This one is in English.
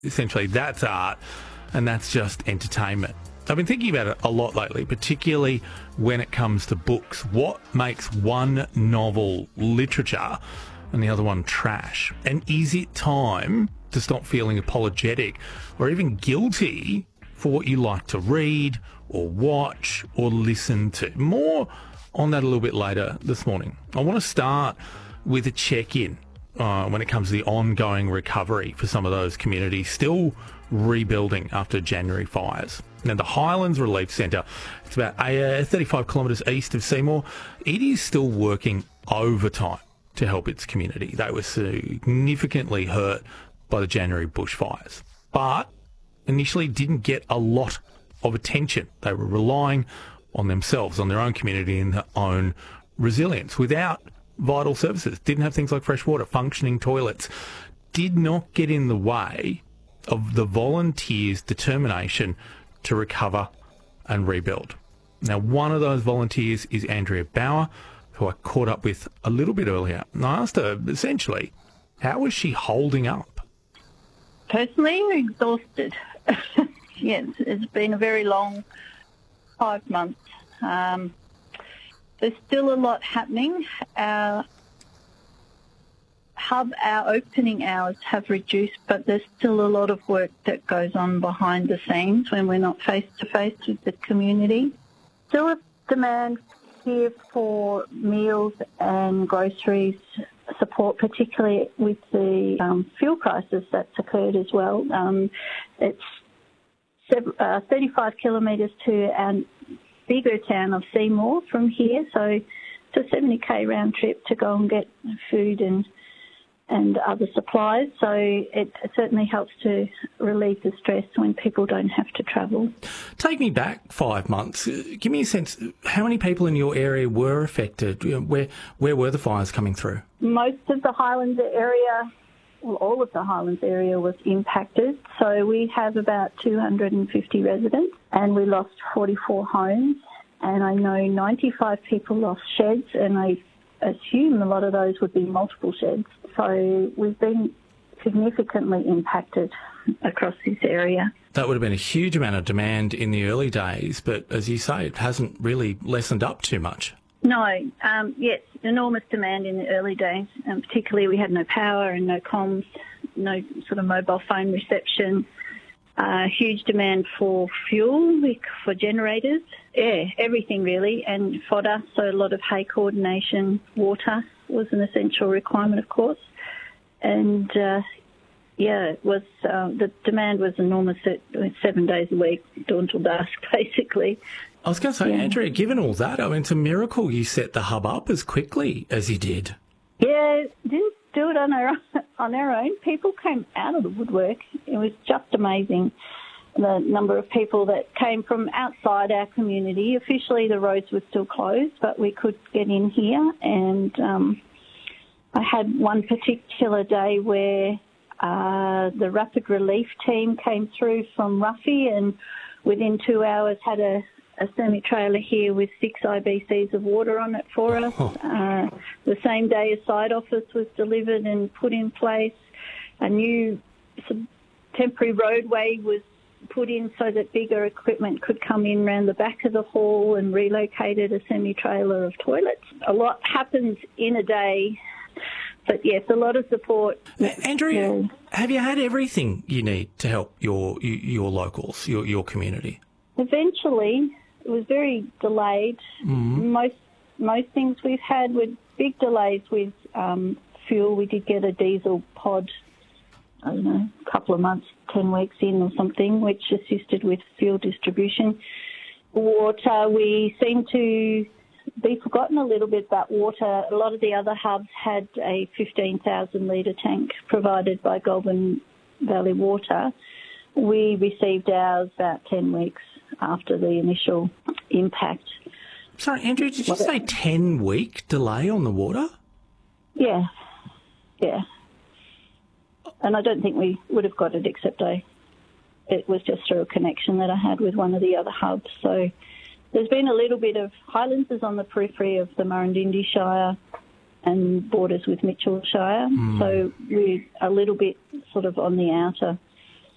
Essentially, that's art and that's just entertainment. I've been thinking about it a lot lately, particularly when it comes to books. What makes one novel literature and the other one trash? And is it time to stop feeling apologetic or even guilty for what you like to read or watch or listen to? More on that a little bit later this morning. I want to start with a check-in when it comes to the ongoing recovery for some of those communities still rebuilding after January fires. Now, the Highlands Relief Centre, it's about 35 kilometres east of Seymour. It is still working overtime to help its community. They were significantly hurt by the January bushfires, but initially didn't get a lot of attention. They were relying on themselves, on their own community and their own resilience without vital services. Didn't have things like fresh water, functioning toilets. Did not get in the way of the volunteers' determination to recover and rebuild. Now, one of those volunteers is Andrea Bauer, who I caught up with a little bit earlier. And I asked her, essentially, how was she holding up? Personally, exhausted. Yes, it's been a very long 5 months. There's still a lot happening. Our opening hours have reduced, but there's still a lot of work that goes on behind the scenes when we're not face-to-face with the community. Still a demand here for meals and groceries support, particularly with the fuel crisis that's occurred as well. It's 35 kilometres to our bigger town of Seymour from here, so it's a 70k round trip to go and get food and other supplies, so it certainly helps to relieve the stress when people don't have to travel. Take me back 5 months. Give me a sense, how many people in your area were affected? Where were the fires coming through? Most of the Highlands area, well, all of the Highlands area was impacted, so we have about 250 residents and we lost 44 homes, and I know 95 people lost sheds, and I assume a lot of those would be multiple sheds. So we've been significantly impacted across this area. That would have been a huge amount of demand in the early days, but as you say, it hasn't really lessened up too much. No, yes, enormous demand in the early days, and particularly we had no power and no comms, no sort of mobile phone reception. Huge demand for fuel, for generators, everything really, and fodder, so a lot of hay coordination. Water was an essential requirement, of course, and it was the demand was enormous. It was 7 days a week, dawn till dusk, basically. I was going to say, Andrea, given all that, I mean, it's a miracle you set the hub up as quickly as you did. Yeah, didn't do it on our own. People came out of the woodwork. It was just amazing, the number of people that came from outside our community. Officially, the roads were still closed, but we could get in here. And I had one particular day where the rapid relief team came through from Ruffy, and within 2 hours had a semi-trailer here with 6 IBCs of water on it for us. The same day a side office was delivered and put in place. A new temporary roadway was put in so that bigger equipment could come in around the back of the hall, and relocated a semi-trailer of toilets. A lot happens in a day, but yes, a lot of support. Andrea, have you had everything you need to help your locals, your community? Eventually. It was very delayed. Mm-hmm. Most things we've had were big delays with fuel. We did get a diesel pod, I don't know, a couple of months, 10 weeks in or something, which assisted with fuel distribution. Water, we seem to be forgotten a little bit about water. A lot of the other hubs had a 15,000 litre tank provided by Goulburn Valley Water. We received ours about 10 weeks after the initial impact. Sorry, Andrew, did you say 10-week delay on the water? Yeah. And I don't think we would have got it, except it was just through a connection that I had with one of the other hubs. So there's been a little bit of Highlands is on the periphery of the Murrindindi Shire and borders with Mitchell Shire. So we're a little bit sort of on the outer